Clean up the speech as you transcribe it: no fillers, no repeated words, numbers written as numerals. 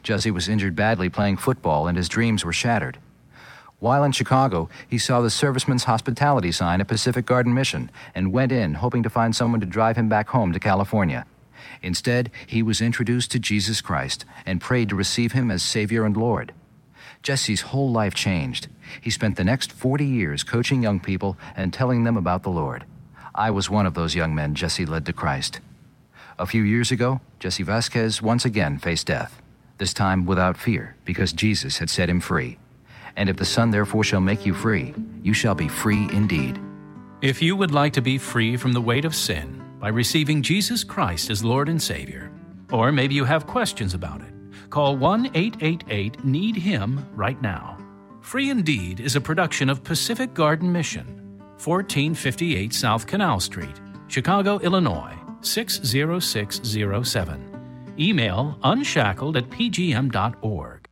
Jesse was injured badly playing football and his dreams were shattered. While in Chicago, he saw the Servicemen's Hospitality sign at Pacific Garden Mission and went in hoping to find someone to drive him back home to California. Instead, he was introduced to Jesus Christ and prayed to receive him as Savior and Lord. Jesse's whole life changed. He spent the next 40 years coaching young people and telling them about the Lord. I was one of those young men Jesse led to Christ. A few years ago, Jesse Vasquez once again faced death, this time without fear, because Jesus had set him free. And if the Son therefore shall make you free, you shall be free indeed. If you would like to be free from the weight of sin by receiving Jesus Christ as Lord and Savior, or maybe you have questions about it, call 1-888-NEED-HIM right now. Free Indeed is a production of Pacific Garden Mission, 1458 South Canal Street, Chicago, Illinois, 60607. Email unshackled@pgm.org.